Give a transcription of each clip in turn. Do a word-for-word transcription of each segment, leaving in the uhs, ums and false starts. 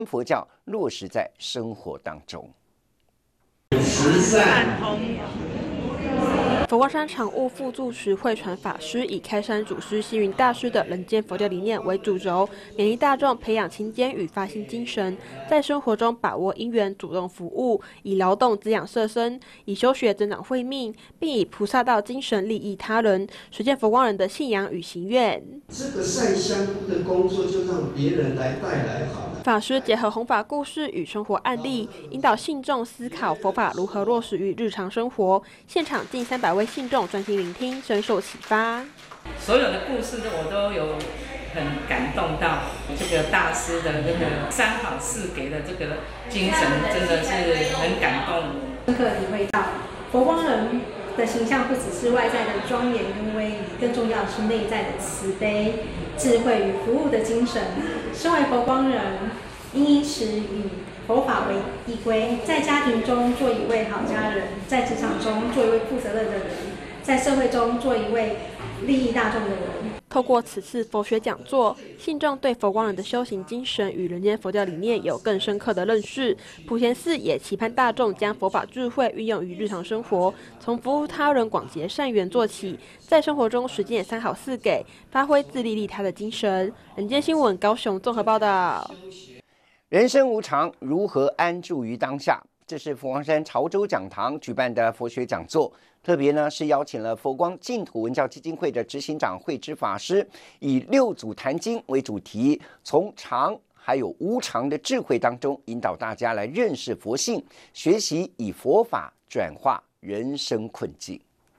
佛教落实在生活当中。 十善同。 佛光山常务副住持慧传法师以开山祖师星云大师的人间佛教理念为主轴，勉励大众培养勤俭与发心精神，在生活中把握因缘，主动服务，以劳动滋养色身，以修学增长慧命，并以菩萨道精神利益他人，实践佛光人的信仰与行愿。 这个善香的工作就让别人来带来好。 法师结合弘法故事与生活案例，引导信众思考佛法如何落实于日常生活。现场近三百位信众专心聆听，深受启发。 所有的故事我都有很感动到，这个大师的这个三好四给的这个精神，真的是很感动。 深刻体会到佛光人的形象不只是外在的庄严跟威仪，更重要的是内在的慈悲、智慧与服务的精神。身为佛光人，应以此以佛法为依归，在家庭中做一位好家人，在职场中做一位负责任的人，在社会中做一位利益大众的人。 透过此次佛学讲座，信众对佛光人的修行精神与人间佛教理念有更深刻的认识。普贤寺也期盼大众将佛法智慧运用于日常生活，从服务他人、广结善缘做起，在生活中实践三好四给，发挥自利利他的精神。人间新闻高雄综合报道。 人生无常，如何安住于当下？这是佛光山潮州讲堂举办的佛学讲座，特别呢是邀请了佛光净土文教基金会的执行长慧知法师，以六祖坛经为主题，从常还有无常的智慧当中，引导大家来认识佛性，学习以佛法转化人生困境。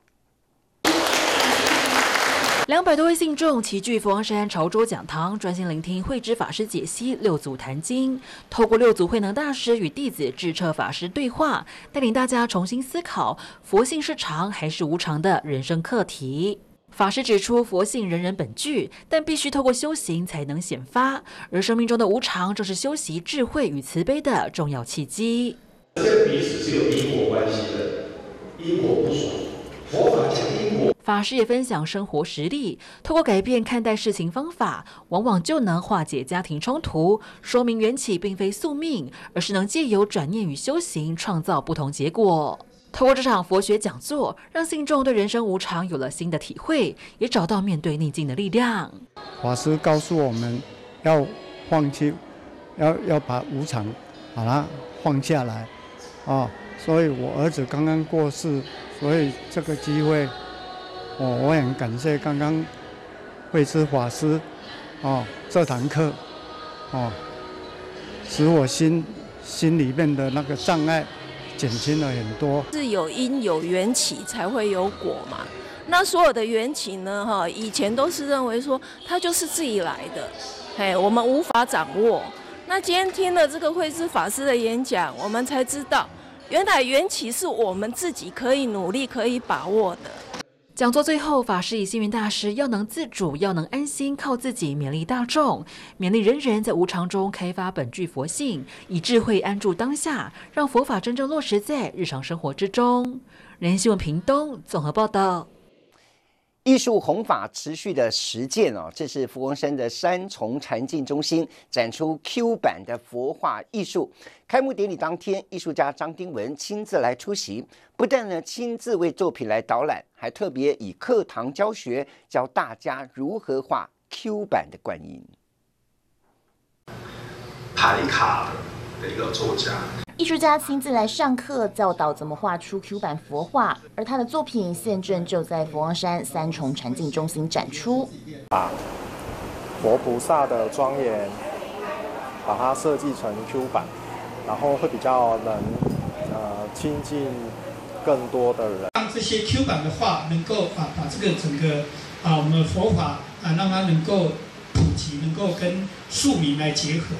两百多位信众齐聚佛光山潮州讲堂，专心聆听慧知法师解析六祖坛经，透过六祖慧能大师与弟子智彻法师对话，带领大家重新思考佛性是常还是无常的人生课题。法师指出，佛性人人本具，但必须透过修行才能显发，而生命中的无常正是修习智慧与慈悲的重要契机。 这彼此是有因果关系的，因果不爽。佛法讲因果。 法师也分享生活实例，透过改变看待事情方法，往往就能化解家庭冲突，说明缘起并非宿命，而是能借由转念与修行创造不同结果。透过这场佛学讲座，让信众对人生无常有了新的体会，也找到面对逆境的力量。 法师告诉我们要放弃，要要把无常把它放下来啊！所以我儿子刚刚过世，所以这个机会。哦，我很感谢刚刚慧知法师哦这堂课哦，使我心心里面的那个障碍减轻了很多。 是有因有缘起才会有果嘛？那所有的缘起呢？哈，以前都是认为说它就是自己来的，嘿，我们无法掌握。那今天听了这个慧知法师的演讲，我们才知道，原来缘起是我们自己可以努力、可以把握的。 讲座最后，法师以星云大师要能自主，要能安心，靠自己勉励大众，勉励人人在无常中开发本具佛性，以智慧安住当下，让佛法真正落实在日常生活之中。人新闻屏东综合报道。 艺术弘法持续的实践哦，这是佛光山的三重禅境中心展出 Q 版的佛画艺术。开幕典礼当天，艺术家张丁文亲自来出席，不但呢亲自为作品来导览，还特别以课堂教学教大家如何画 Q 版的观音。 牌卡的一个作家。 艺术家亲自来上课，教导怎么画出 Q 版佛画，而他的作品现正就在佛光山三重禅境中心展出。 把佛菩萨的庄严，把它设计成 Q 版，然后会比较能呃亲近更多的人。 让这些 Q 版的画能够啊把这个整个啊我们的佛法啊让它能够普及，能够跟庶民来结合。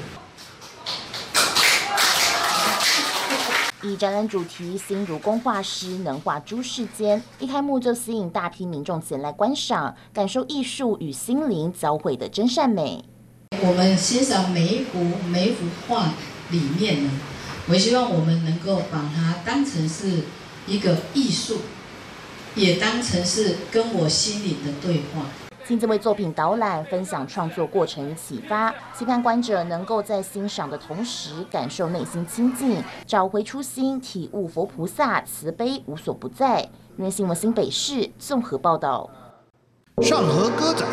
以展览主题“心如工画师能画诸世间”，一开幕就吸引大批民众前来观赏，感受艺术与心灵交汇的真善美。 我们欣赏每一幅每一幅画里面呢，我希望我们能够把它当成是一个艺术，也当成是跟我心灵的对话。 亲自为作品导览，分享创作过程与启发，期盼观者能够在欣赏的同时，感受内心清净，找回初心，体悟佛菩萨慈悲无所不在。原新闻新北市综合报道。 上河歌仔